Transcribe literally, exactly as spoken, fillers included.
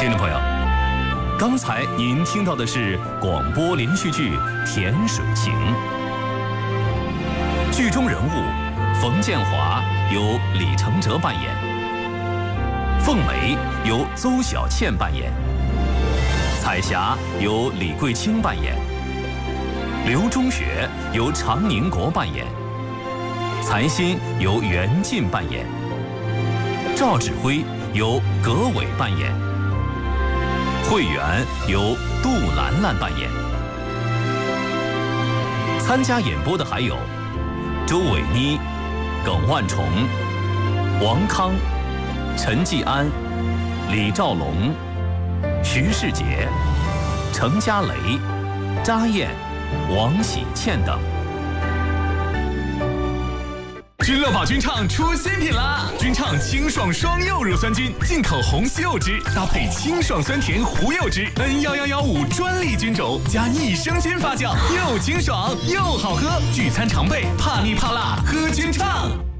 听众朋友，刚才您听到的是广播连续剧《甜水情》，剧中人物冯建华由李承哲扮演，凤梅由邹小倩扮演，彩霞由李桂清扮演，刘忠学由常宁国扮演，残心由袁晋扮演，赵指挥由葛伟扮演，慧媛由杜兰兰扮演。参加演播的还有周伟妮、耿万重、王康、陈继安、李兆龙、徐世杰、程家雷、查燕、王喜倩等。君乐宝菌畅出新品啦！菌畅清爽双柚乳酸菌，进口红西柚汁，搭配清爽酸甜胡柚汁 N 一一一五专利菌种，加益生菌发酵，又清爽又好喝，聚餐常备，怕腻怕辣喝菌畅。